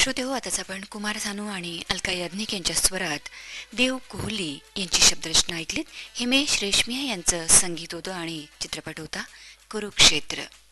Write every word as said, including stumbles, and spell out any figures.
श्रोते हो, आताच आपण कुमार सानू आणि अलका याज्ञिक यांच्या स्वरात देव कोहली यांची शब्दरचना ऐकलीत. हिमेश रेशमिया यांचं संगीत होतं आणि चित्रपट होता कुरुक्षेत्र.